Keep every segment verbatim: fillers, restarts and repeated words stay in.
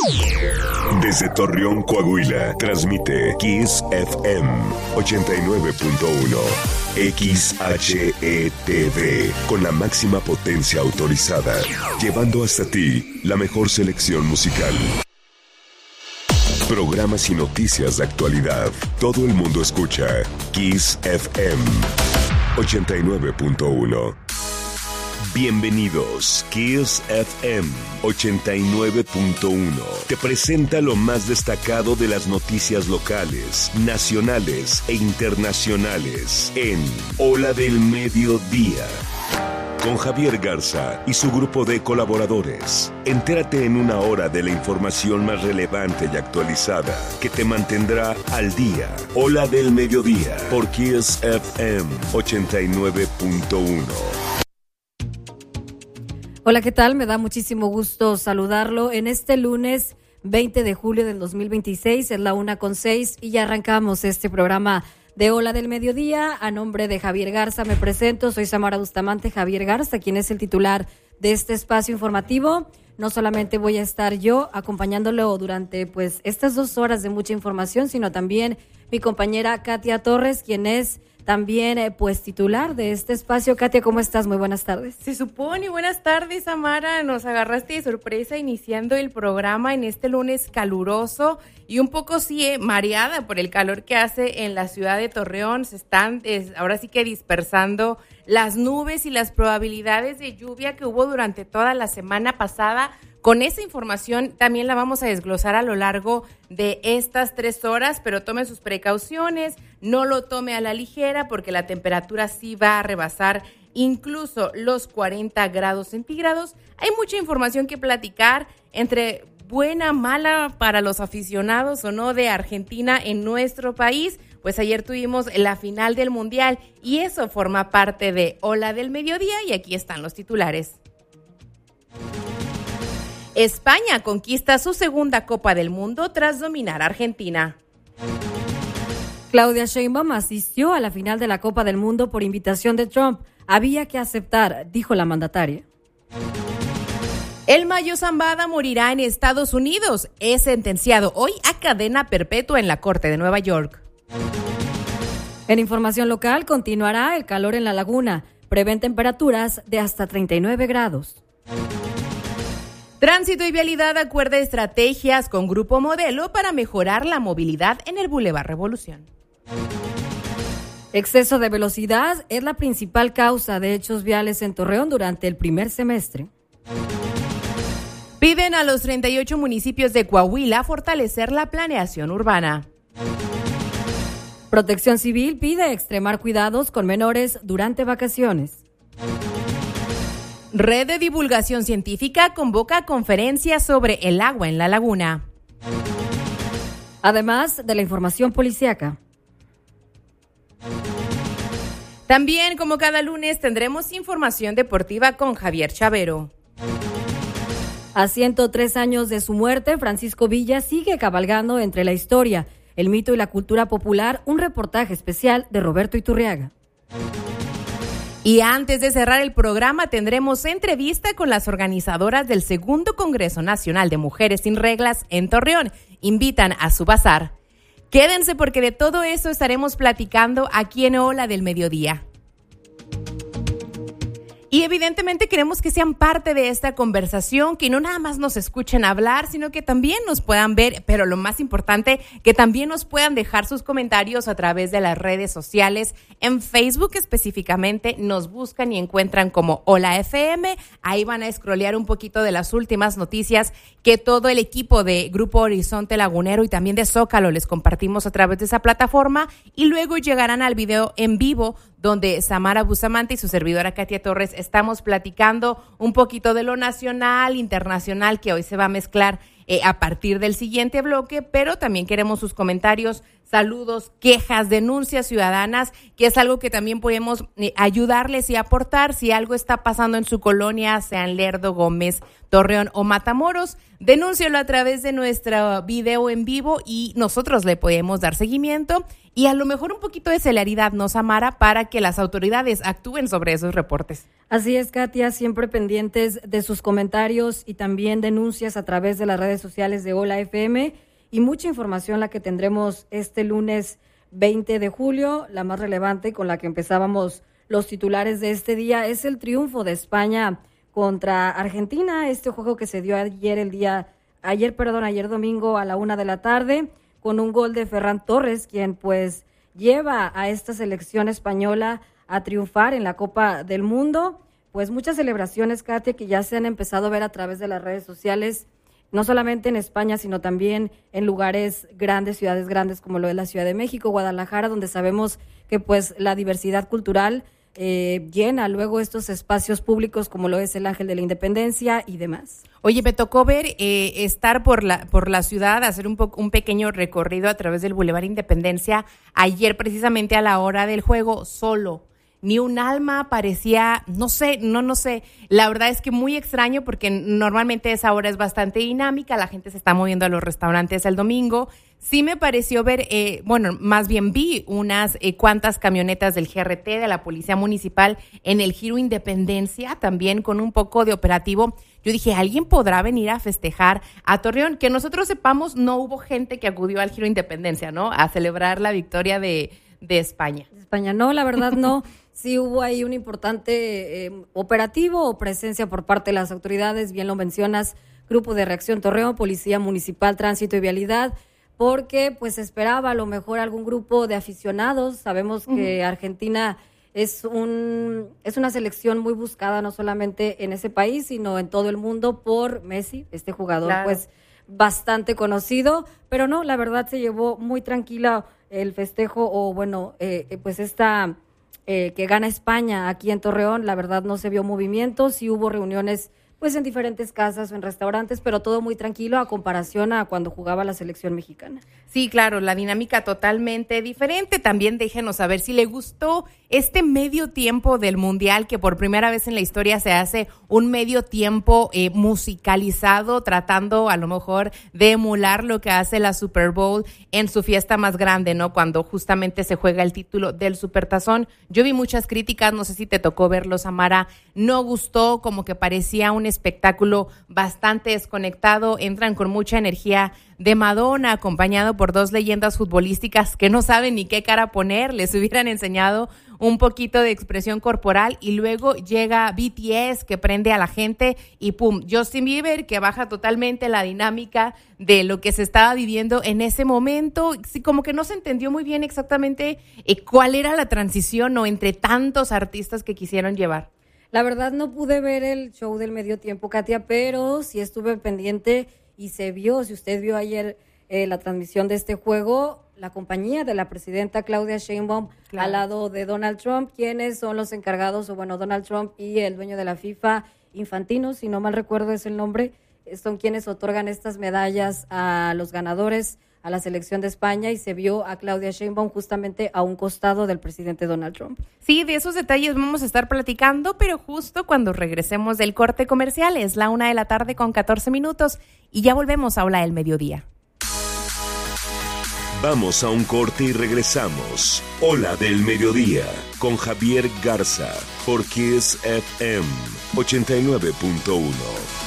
Desde Torreón, Coahuila, transmite Kiss F M ochenta y nueve punto uno. X H E T V, con la máxima potencia autorizada, llevando hasta ti la mejor selección musical. Programas y noticias de actualidad. Todo el mundo escucha Kiss F M ochenta y nueve punto uno. Bienvenidos, Kiss F M ochenta y nueve punto uno. Te presenta lo más destacado de las noticias locales, nacionales e internacionales en Ola del Mediodía. Con Javier Garza y su grupo de colaboradores. Entérate en una hora de la información más relevante y actualizada que te mantendrá al día. Ola del Mediodía por Kiss F M ochenta y nueve punto uno. Hola, ¿qué tal? Me da muchísimo gusto saludarlo en este lunes veinte de julio del dos mil veintiséis, es la una con seis y ya arrancamos este programa de Ola del Mediodía. A nombre de Javier Garza me presento, soy Samara Bustamante. Javier Garza, quien es el titular de este espacio informativo. No solamente voy a estar yo acompañándolo durante pues estas dos horas de mucha información, sino también mi compañera Katia Torres, quien es también eh, pues titular de este espacio. Katia, ¿cómo estás? Muy buenas tardes. Se supone, buenas tardes, Samara. Nos agarraste de sorpresa iniciando el programa en este lunes caluroso y un poco sí eh, mareada por el calor que hace en la ciudad de Torreón. Se están eh, ahora sí que dispersando las nubes y las probabilidades de lluvia que hubo durante toda la semana pasada. Con esa información también la vamos a desglosar a lo largo de estas tres horas, pero tome sus precauciones, no lo tome a la ligera porque la temperatura sí va a rebasar incluso los cuarenta grados centígrados. Hay mucha información que platicar entre buena, mala para los aficionados o no de Argentina en nuestro país. Pues ayer tuvimos la final del Mundial y eso forma parte de Ola del Mediodía y aquí están los titulares. España conquista su segunda Copa del Mundo tras dominar a Argentina. Claudia Sheinbaum asistió a la final de la Copa del Mundo por invitación de Trump. Había que aceptar, dijo la mandataria. El Mayo Zambada morirá en Estados Unidos. Es sentenciado hoy a cadena perpetua en la Corte de Nueva York. En información local, continuará el calor en la laguna. Prevén temperaturas de hasta treinta y nueve grados. Tránsito y Vialidad acuerda estrategias con Grupo Modelo para mejorar la movilidad en el Boulevard Revolución. Exceso de velocidad es la principal causa de hechos viales en Torreón durante el primer semestre. Piden a los treinta y ocho municipios de Coahuila fortalecer la planeación urbana. Protección Civil pide extremar cuidados con menores durante vacaciones. Red de Divulgación Científica convoca conferencia sobre el agua en la laguna. Además de la información policíaca. También, como cada lunes, tendremos información deportiva con Javier Chavero. A ciento tres años de su muerte, Francisco Villa sigue cabalgando entre la historia, el mito y la cultura popular. Un reportaje especial de Roberto Iturriaga. Y antes de cerrar el programa tendremos entrevista con las organizadoras del segundo Congreso Nacional de Mujeres Sin Reglas en Torreón. Invitan a su bazar. Quédense porque de todo eso estaremos platicando aquí en Ola del Mediodía. Y evidentemente queremos que sean parte de esta conversación, que no nada más nos escuchen hablar, sino que también nos puedan ver, pero lo más importante, que también nos puedan dejar sus comentarios a través de las redes sociales. En Facebook específicamente nos buscan y encuentran como Ola F M. Ahí van a scrollear un poquito de las últimas noticias que todo el equipo de Grupo Horizonte Lagunero y también de Zócalo les compartimos a través de esa plataforma y luego llegarán al video en vivo donde Samara Bustamante y su servidora Katia Torres estamos platicando un poquito de lo nacional, internacional, que hoy se va a mezclar eh, a partir del siguiente bloque, pero también queremos sus comentarios, saludos, quejas, denuncias ciudadanas, que es algo que también podemos eh, ayudarles y aportar si algo está pasando en su colonia, sea en Lerdo, Gómez, Torreón o Matamoros. Denúncialo a través de nuestro video en vivo y nosotros le podemos dar seguimiento y a lo mejor un poquito de celeridad, ¿no, Samara?, para que las autoridades actúen sobre esos reportes. Así es, Katia, siempre pendientes de sus comentarios y también denuncias a través de las redes redes sociales de Hola F M y mucha información la que tendremos este lunes veinte de julio. La más relevante con la que empezábamos los titulares de este día es el triunfo de España contra Argentina, este juego que se dio ayer el día, ayer, perdón, ayer domingo a la una de la tarde, con un gol de Ferran Torres, quien pues lleva a esta selección española a triunfar en la Copa del Mundo. Pues muchas celebraciones, Katia, que ya se han empezado a ver a través de las redes sociales, no solamente en España, sino también en lugares grandes, ciudades grandes como lo es la Ciudad de México, Guadalajara, donde sabemos que pues la diversidad cultural eh, llena luego estos espacios públicos como lo es el Ángel de la Independencia y demás. Oye, me tocó ver, eh, estar por la por la ciudad, hacer un, po- un pequeño recorrido a través del Boulevard Independencia, ayer precisamente a la hora del juego, solo. Ni un alma parecía, no sé, no, no sé. La verdad es que muy extraño porque normalmente esa hora es bastante dinámica, la gente se está moviendo a los restaurantes el domingo. Sí me pareció ver, eh, bueno, más bien vi unas eh, cuantas camionetas del G R T, de la Policía Municipal, en el Giro Independencia, también con un poco de operativo. Yo dije, ¿alguien podrá venir a festejar a Torreón? Que nosotros sepamos, no hubo gente que acudió al Giro Independencia, ¿no? A celebrar la victoria de, de España. España, no, la verdad no. Sí hubo ahí un importante eh, operativo o presencia por parte de las autoridades, bien lo mencionas, Grupo de Reacción Torreón, Policía Municipal, Tránsito y Vialidad, porque pues esperaba a lo mejor algún grupo de aficionados. Sabemos que uh-huh. Argentina es un es una selección muy buscada no solamente en ese país, sino en todo el mundo por Messi, este jugador claro. pues bastante conocido, pero no, la verdad se llevó muy tranquila el festejo o bueno, eh, pues esta... Eh, que gana España aquí en Torreón. La verdad no se vio movimiento, sí hubo reuniones pues en diferentes casas o en restaurantes, pero todo muy tranquilo a comparación a cuando jugaba la selección mexicana. Sí, claro, la dinámica totalmente diferente. También déjenos saber si le gustó este medio tiempo del Mundial, que por primera vez en la historia se hace un medio tiempo eh, musicalizado, tratando a lo mejor de emular lo que hace la Super Bowl en su fiesta más grande, ¿no? Cuando justamente se juega el título del Supertazón. Yo vi muchas críticas, no sé si te tocó verlo, Samara, no gustó, como que parecía un espectáculo bastante desconectado. Entran con mucha energía de Madonna, acompañado por dos leyendas futbolísticas que no saben ni qué cara poner, les hubieran enseñado un poquito de expresión corporal, y luego llega B T S que prende a la gente y pum, Justin Bieber que baja totalmente la dinámica de lo que se estaba viviendo en ese momento. Sí, como que no se entendió muy bien exactamente eh, cuál era la transición, ¿no?, entre tantos artistas que quisieron llevar. La verdad no pude ver el show del medio tiempo, Katia, pero sí estuve pendiente y se vio, si usted vio ayer eh, la transmisión de este juego, la compañía de la presidenta Claudia Sheinbaum claro. al lado de Donald Trump, quienes son los encargados, o bueno, Donald Trump y el dueño de la FIFA, Infantino, si no mal recuerdo es el nombre, son quienes otorgan estas medallas a los ganadores, a la selección de España, y se vio a Claudia Sheinbaum justamente a un costado del presidente Donald Trump. Sí, de esos detalles vamos a estar platicando, pero justo cuando regresemos del corte comercial. Es la una de la tarde con catorce minutos y ya volvemos a Hola del Mediodía. Vamos a un corte y regresamos. Hola del Mediodía con Javier Garza por Kiss F M ochenta y nueve punto uno.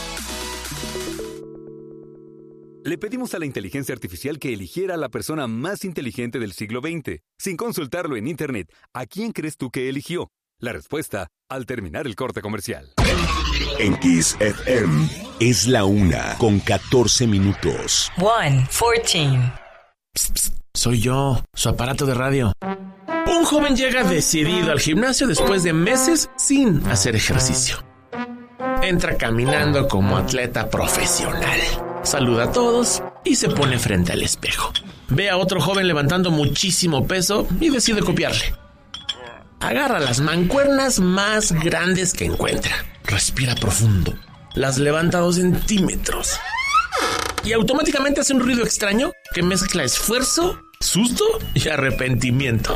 Le pedimos a la inteligencia artificial que eligiera a la persona más inteligente del siglo veinte, sin consultarlo en Internet. ¿A quién crees tú que eligió? La respuesta al terminar el corte comercial. En Kiss F M es la una con catorce minutos. One fourteen. Psst, psst, soy yo, su aparato de radio. Un joven llega decidido al gimnasio después de meses sin hacer ejercicio. Entra caminando como atleta profesional. Saluda a todos y se pone frente al espejo. Ve a otro joven levantando muchísimo peso y decide copiarle. Agarra las mancuernas más grandes que encuentra. Respira profundo. Las levanta dos centímetros. Y automáticamente hace un ruido extraño que mezcla esfuerzo, susto y arrepentimiento.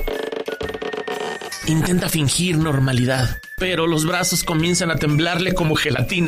Intenta fingir normalidad, pero los brazos comienzan a temblarle como gelatina.